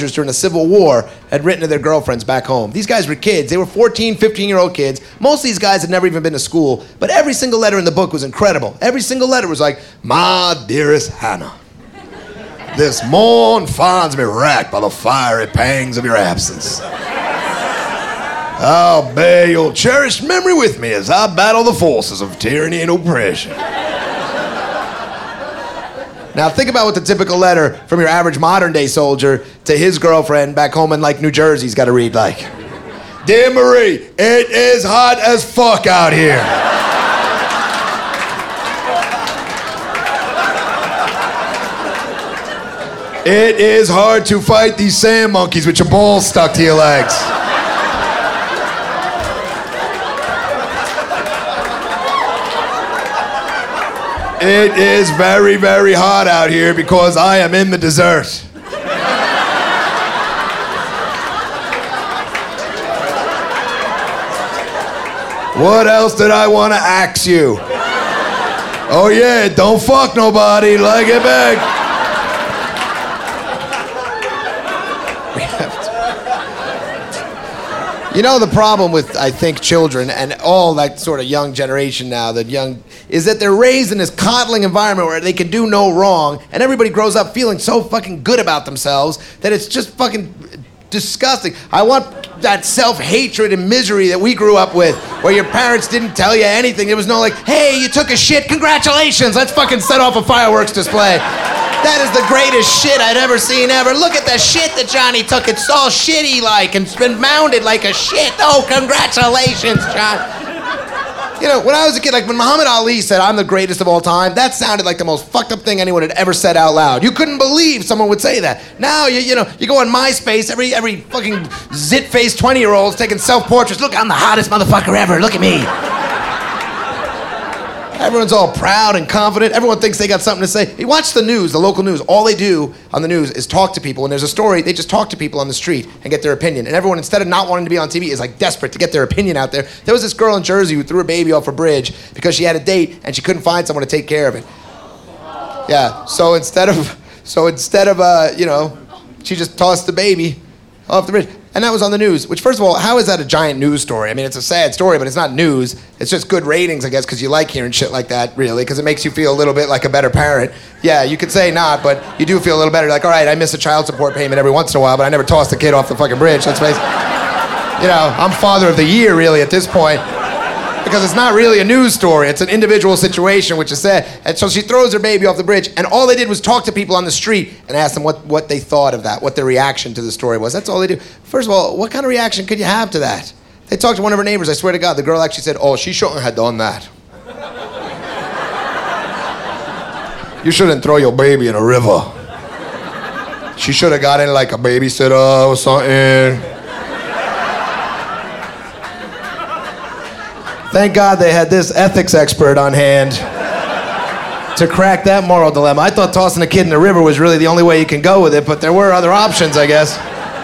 soldiers during the Civil War had written to their girlfriends back home. These guys were kids. They were 14, 15-year-old kids. Most of these guys had never even been to school, but every single letter in the book was incredible. Every single letter was like, "My dearest Hannah, this morn finds me racked by the fiery pangs of your absence. I'll bear your cherished memory with me as I battle the forces of tyranny and oppression." Now think about what the typical letter from your average modern-day soldier to his girlfriend back home in, like, New Jersey's got to read like. "Dear Marie, it is hot as fuck out here. It is hard to fight these sand monkeys with your balls stuck to your legs. It is very, very hot out here because I am in the desert. What else did I want to ask you? Oh yeah, don't fuck nobody, leg it back." You know, the problem with, I think, children and all that sort of young generation now, is that they're raised in this coddling environment where they can do no wrong, and everybody grows up feeling so fucking good about themselves that it's just fucking disgusting. I want that self-hatred and misery that we grew up with, where your parents didn't tell you anything. There was no like, "Hey, you took a shit, congratulations, let's fucking set off a fireworks display. That is the greatest shit I'd ever seen ever. Look at the shit that Johnny took. It's all shitty like, and it's been mounded like a shit. Oh, congratulations, John." You know, when I was a kid, like when Muhammad Ali said, "I'm the greatest of all time," that sounded like the most fucked up thing anyone had ever said out loud. You couldn't believe someone would say that. Now, you go on MySpace, every fucking zit-faced 20-year-old's taking self-portraits. "Look, I'm the hottest motherfucker ever. Look at me." Everyone's all proud and confident. Everyone thinks they got something to say. You watch the news, the local news. All they do on the news is talk to people. When there's a story, they just talk to people on the street and get their opinion. And everyone, instead of not wanting to be on TV, is like desperate to get their opinion out there. There was this girl in Jersey who threw her baby off a bridge because she had a date and she couldn't find someone to take care of it. Yeah, so instead of she just tossed the baby off the bridge. And that was on the news, which, first of all, how is that a giant news story? I mean, it's a sad story, but it's not news. It's just good ratings, I guess, because you like hearing shit like that, really, because it makes you feel a little bit like a better parent. Yeah, you could say not, but you do feel a little better. Like, all right, I miss a child support payment every once in a while, but I never tossed a kid off the fucking bridge. Let's face it. I'm father of the year, really, at this point. Because it's not really a news story. It's an individual situation, which is sad. And so she throws her baby off the bridge, and all they did was talk to people on the street and ask them what they thought of that, what their reaction to the story was. That's all they do. First of all, what kind of reaction could you have to that? They talked to one of her neighbors. I swear to God, the girl actually said, "Oh, she shouldn't have done that. You shouldn't throw your baby in a river. She should have got in like a babysitter or something." Thank God they had this ethics expert on hand to crack that moral dilemma. I thought tossing a kid in the river was really the only way you can go with it, but there were other options, I guess.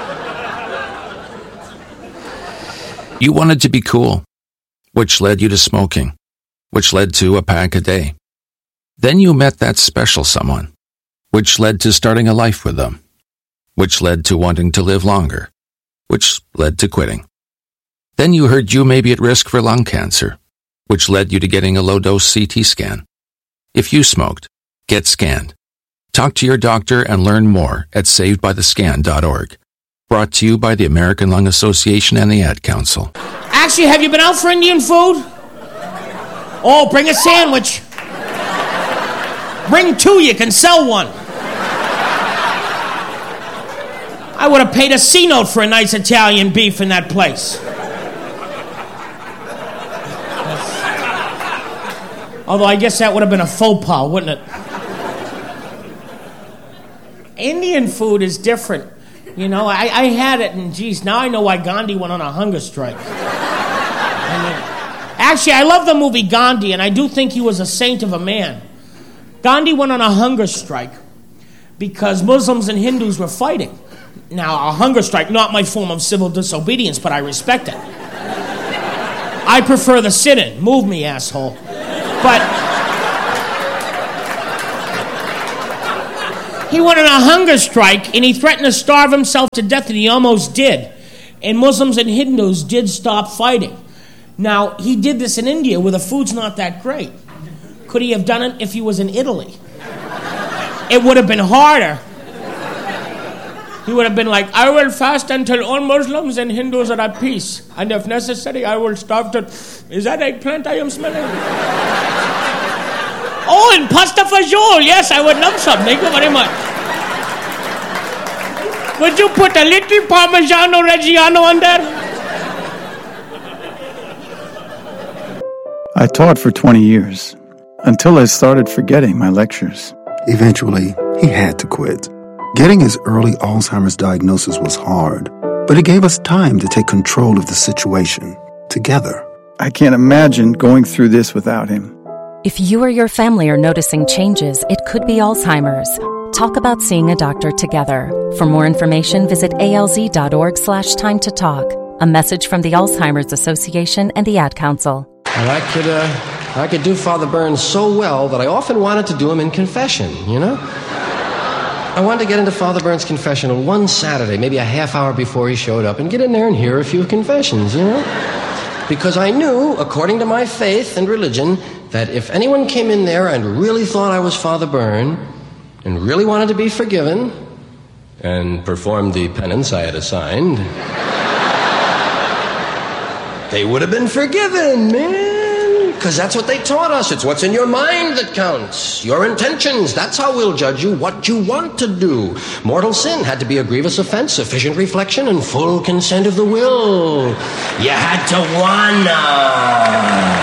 You wanted to be cool, which led you to smoking, which led to a pack a day. Then you met that special someone, which led to starting a life with them, which led to wanting to live longer, which led to quitting. Then you heard you may be at risk for lung cancer, which led you to getting a low-dose CT scan. If you smoked, get scanned. Talk to your doctor and learn more at savedbythescan.org. Brought to you by the American Lung Association and the Ad Council. Actually, have you been out for Indian food? Oh, bring a sandwich. Bring two, you can sell one. I would have paid a C-note for a nice Italian beef in that place. Although I guess that would have been a faux pas, wouldn't it? Indian food is different. I had it, and geez, now I know why Gandhi went on a hunger strike. Actually, I love the movie Gandhi, and I do think he was a saint of a man. Gandhi went on a hunger strike because Muslims and Hindus were fighting. Now, a hunger strike, not my form of civil disobedience, but I respect it. I prefer the sit-in. Move me, asshole. But He went on a hunger strike, and he threatened to starve himself to death, and he almost did. And Muslims and Hindus did stop fighting. Now, he did this in India, where the food's not that great. Could he have done it if he was in Italy? It would have been harder. He would have been like, I will fast until all Muslims and Hindus are at peace. And if necessary, I will starve to... Is that eggplant I am smelling? Oh, and pasta fagioli. Yes, I would love some. Thank you very much. Would you put a little Parmigiano Reggiano on there? I taught for 20 years, until I started forgetting my lectures. Eventually, he had to quit. Getting his early Alzheimer's diagnosis was hard, but it gave us time to take control of the situation together. I can't imagine going through this without him. If you or your family are noticing changes, it could be Alzheimer's. Talk about seeing a doctor together. For more information, visit alz.org/time to talk. A message from the Alzheimer's Association and the Ad Council. And I could do Father Burns so well that I often wanted to do him in confession, you know? I wanted to get into Father Burns' confession on one Saturday, maybe a half hour before he showed up, and get in there and hear a few confessions, you know? Because I knew, according to my faith and religion, that if anyone came in there and really thought I was Father Burns, and really wanted to be forgiven, and performed the penance I had assigned, they would have been forgiven, man. Because that's what they taught us. It's what's in your mind that counts. Your intentions. That's how we'll judge you, what you want to do. Mortal sin had to be a grievous offense, sufficient reflection, and full consent of the will. You had to wanna.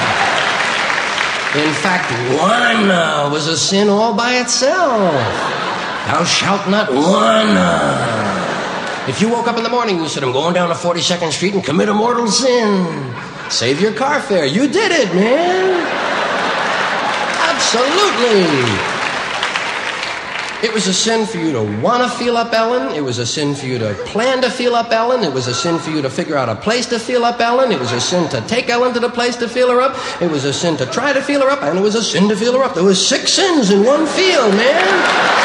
In fact, wanna was a sin all by itself. Thou shalt not wanna. If you woke up in the morning and you said, I'm going down to 42nd Street and commit a mortal sin, save your car fare. You did it, man. Absolutely. It was a sin for you to want to feel up Ellen. It was a sin for you to plan to feel up Ellen. It was a sin for you to figure out a place to feel up Ellen. It was a sin to take Ellen to the place to feel her up. It was a sin to try to feel her up. And it was a sin to feel her up. There was 6 sins in one feel, man.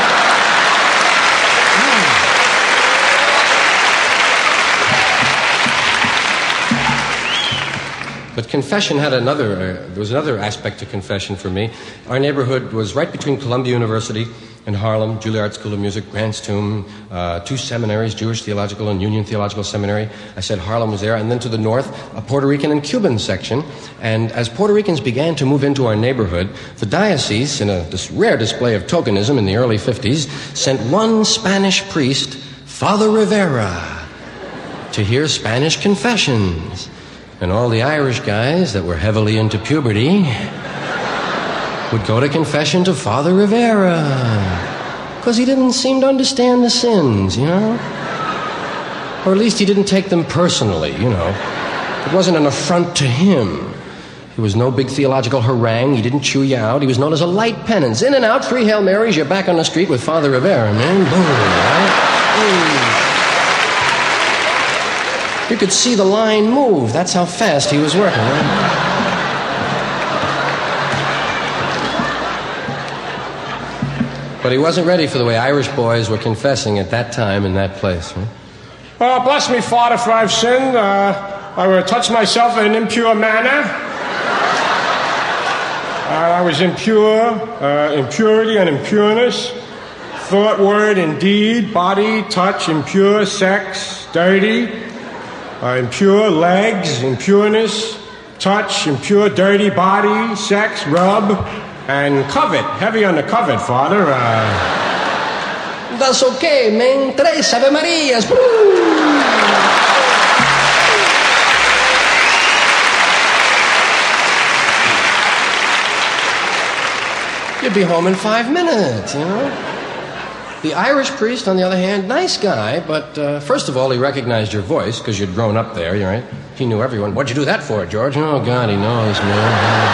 But confession had there was another aspect to confession for me. Our neighborhood was right between Columbia University and Harlem, Juilliard School of Music, Grant's Tomb, 2 seminaries, Jewish Theological and Union Theological Seminary. I said Harlem was there. And then to the north, a Puerto Rican and Cuban section. And as Puerto Ricans began to move into our neighborhood, the diocese, in this rare display of tokenism in the early 50s, sent one Spanish priest, Father Rivera, to hear Spanish confessions. And all the Irish guys that were heavily into puberty would go to confession to Father Rivera. Because he didn't seem to understand the sins, you know? Or at least he didn't take them personally, you know? It wasn't an affront to him. He was no big theological harangue. He didn't chew you out. He was known as a light penance. In and out, 3 Hail Marys, you're back on the street with Father Rivera, man. Boom, right? Boom. You could see the line move. That's how fast he was working, right? But he wasn't ready for the way Irish boys were confessing at that time in that place, right? Oh, bless me, Father, for I've sinned. I will touch myself in an impure manner. I was impure, impurity and impureness. Thought, word, and deed, body, touch, impure, sex, dirty. Impure legs, impureness, touch, impure, dirty body, sex, rub, and covet. Heavy on the covet, Father. That's okay, man. 3 Ave Marias. Woo! You'd be home in 5 minutes, you know? The Irish priest, on the other hand, nice guy, but first of all, he recognized your voice because you'd grown up there, right? He knew everyone. What'd you do that for, George? Oh, God, he knows, man.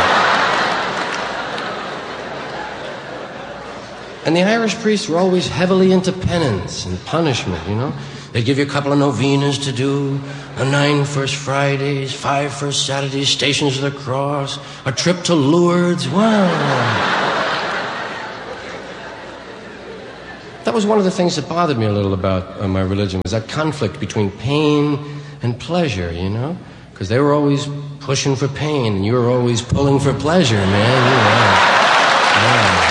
And the Irish priests were always heavily into penance and punishment, you know? They'd give you a couple of novenas to do, 9 First Fridays, 5 First Saturdays, Stations of the Cross, a trip to Lourdes. Wow. that was one of the things that bothered me a little about my religion, was that conflict between pain and pleasure, you know? Because they were always pushing for pain, and you were always pulling for pleasure, man. Yeah.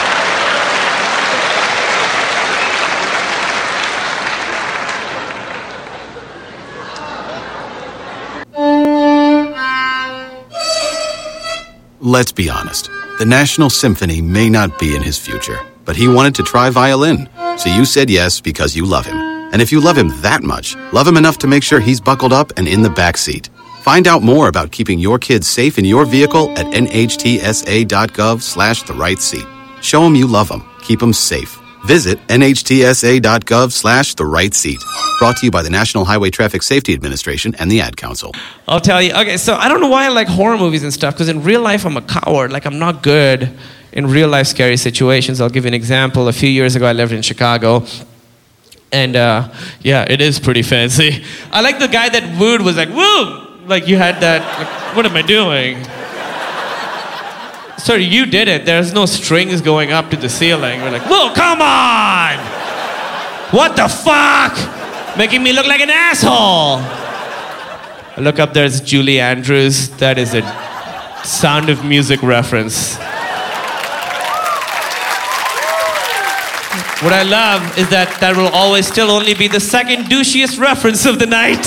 Let's be honest. The National Symphony may not be in his future, but he wanted to try violin. So you said yes because you love him. And if you love him that much, love him enough to make sure he's buckled up and in the back seat. Find out more about keeping your kids safe in your vehicle at nhtsa.gov/the-right-seat. Show him you love him. Keep him safe. Visit nhtsa.gov/the-right-seat. Brought to you by the National Highway Traffic Safety Administration and the Ad Council. I'll tell you. Okay, so I don't know why I like horror movies and stuff, because in real life I'm a coward. Like, I'm not good in real life scary situations. I'll give you an example. A few years ago, I lived in Chicago. And yeah, it is pretty fancy. I like the guy that wooed was like, woo! Like, you had that, like, what am I doing? Sorry, you did it. There's no strings going up to the ceiling. We're like, whoa, come on! What the fuck? Making me look like an asshole. I look up, there's Julie Andrews. That is a Sound of Music reference. What I love is that that will always still only be the second douchiest reference of the night.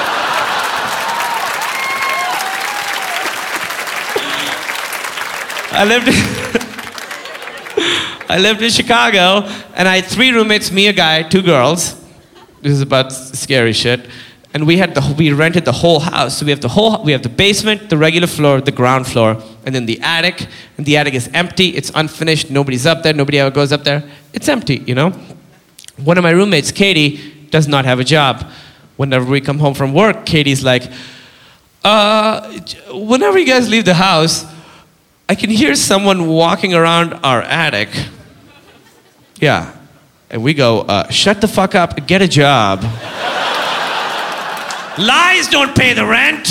I lived in Chicago, and I had 3 roommates, me, a guy, 2 girls. This is about scary shit. And we rented the whole house. So we have the basement, the regular floor, the ground floor, and then the attic. And the attic is empty. It's unfinished. Nobody's up there. Nobody ever goes up there. It's empty, you know? One of my roommates, Katie, does not have a job. Whenever we come home from work, Katie's like, whenever you guys leave the house, I can hear someone walking around our attic. Yeah. And we go, shut the fuck up and get a job. Lies don't pay the rent.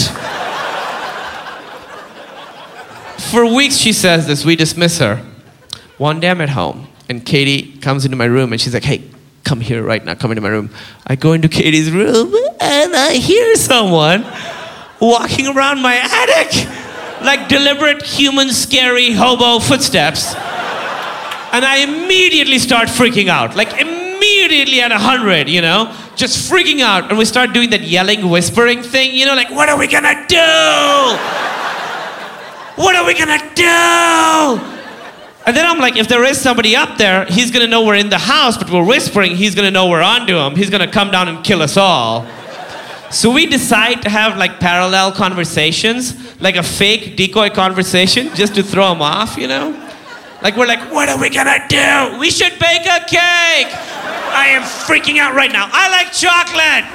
For weeks she says this, we dismiss her. One day I'm at home, and Katie comes into my room, and she's like, hey, come here right now, come into my room. I go into Katie's room, and I hear someone walking around my attic. Like deliberate, human, scary hobo footsteps. And I immediately start freaking out. Like immediately at 100, you know? Just freaking out. And we start doing that yelling, whispering thing, you know? Like, what are we gonna do? What are we gonna do? And then I'm like, if there is somebody up there, he's gonna know we're in the house, but we're whispering, he's gonna know we're onto him. He's gonna come down and kill us all. So we decide to have like parallel conversations, like a fake decoy conversation, just to throw him off, you know? Like, we're like, what are we gonna do? We should bake a cake! I am freaking out right now. I like chocolate!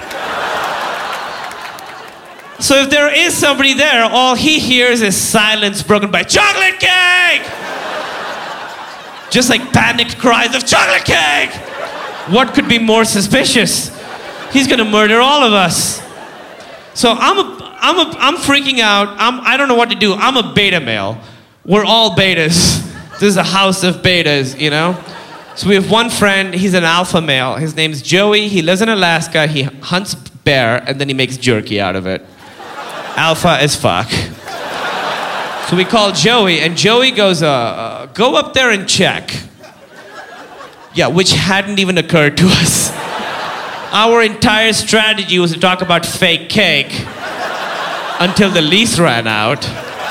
So if there is somebody there, all he hears is silence broken by chocolate cake! Just like panicked cries of chocolate cake! What could be more suspicious? He's gonna murder all of us. So I'm freaking out. I don't know what to do. I'm a beta male. We're all betas. This is a house of betas, you know? So we have one friend, he's an alpha male. His name's Joey. He lives in Alaska. He hunts bear, and then he makes jerky out of it. Alpha as fuck. So we call Joey, and Joey goes, go up there and check. Yeah, which hadn't even occurred to us. Our entire strategy was to talk about fake cake until the lease ran out.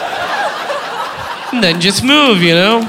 And then just move, you know?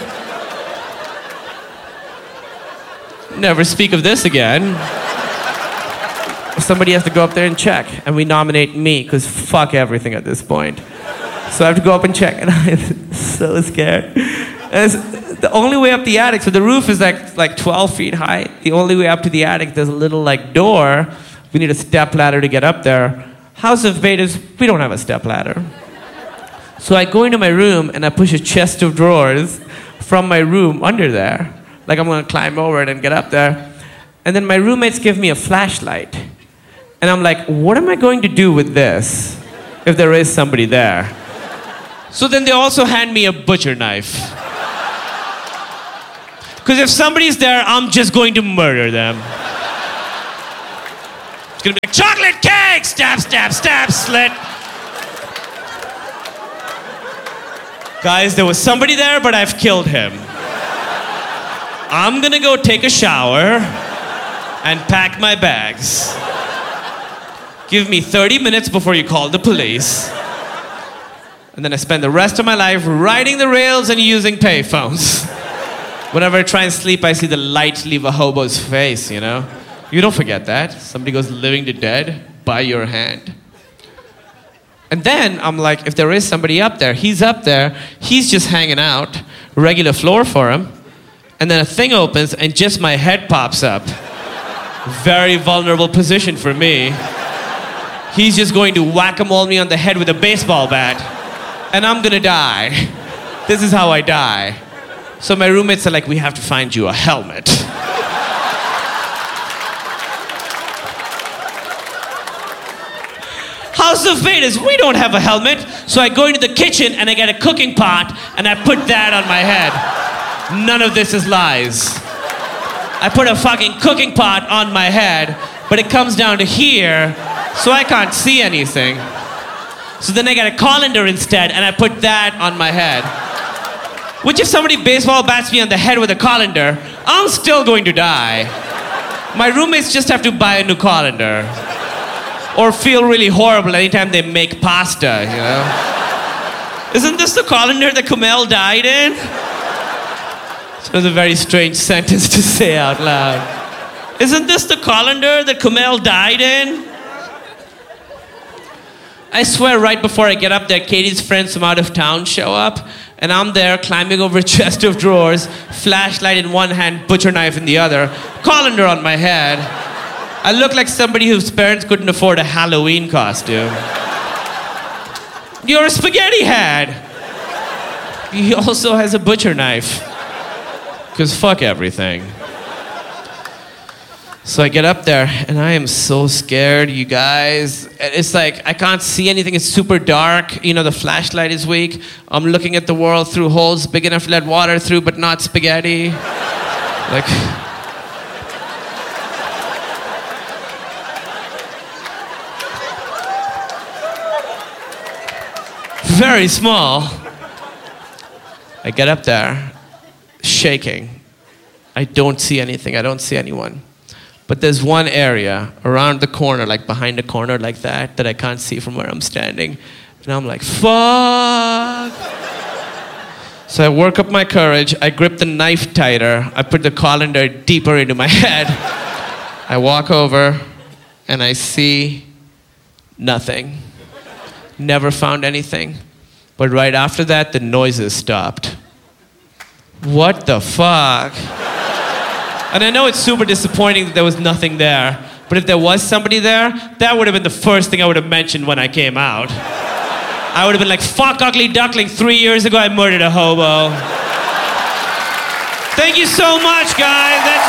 Never speak of this again. Somebody has to go up there and check, and we nominate me, because fuck everything at this point. So I have to go up and check, and I'm so scared. And the only way up the attic, so the roof is like 12 feet high. The only way up to the attic, there's a little like door. We need a step ladder to get up there. House of Betas, we don't have a step ladder. So I go into my room and I push a chest of drawers from my room under there. Like I'm gonna climb over it and get up there. And then my roommates give me a flashlight. And I'm like, what am I going to do with this if there is somebody there? So then they also hand me a butcher knife. Because if somebody's there, I'm just going to murder them. It's gonna be like, chocolate cake! Stab, stab, stab, slit. Guys, there was somebody there, but I've killed him. I'm gonna go take a shower and pack my bags. Give me 30 minutes before you call the police. And then I spend the rest of my life riding the rails and using payphones. Whenever I try and sleep, I see the light leave a hobo's face, you know? You don't forget that. Somebody goes living to dead by your hand. And then I'm like, if there is somebody up there, he's up there, he's just hanging out, regular floor for him, and then a thing opens and just my head pops up. Very vulnerable position for me. He's just going to whack-a-mole me on the head with a baseball bat, and I'm gonna die. This is how I die. So my roommates are like, we have to find you a helmet. House of Vedas, we don't have a helmet. So I go into the kitchen and I get a cooking pot and I put that on my head. None of this is lies. I put a fucking cooking pot on my head, but it comes down to here, so I can't see anything. So then I get a colander instead and I put that on my head. Which if somebody baseball bats me on the head with a colander, I'm still going to die. My roommates just have to buy a new colander. Or feel really horrible anytime they make pasta, you know? Isn't this the colander that Kumail died in? It was a very strange sentence to say out loud. Isn't this the colander that Kumail died in? I swear right before I get up there, Katie's friends from out of town show up, and I'm there climbing over a chest of drawers, flashlight in one hand, butcher knife in the other, colander on my head. I look like somebody whose parents couldn't afford a Halloween costume. You're a spaghetti head. He also has a butcher knife. Because fuck everything. So I get up there, and I am so scared, you guys. It's like, I can't see anything. It's super dark. You know, the flashlight is weak. I'm looking at the world through holes big enough to let water through, but not spaghetti. Like... very small. I get up there, shaking. I don't see anything. I don't see anyone. But there's one area around the corner, like behind a corner like that I can't see from where I'm standing. And I'm like, fuck. So I work up my courage. I grip the knife tighter. I put the colander deeper into my head. I walk over and I see nothing. Never found anything. But right after that, the noises stopped. What the fuck? And I know it's super disappointing that there was nothing there, but if there was somebody there, that would have been the first thing I would have mentioned when I came out. I would have been like, fuck Ugly Duckling, 3 years ago I murdered a hobo. Thank you so much, guys.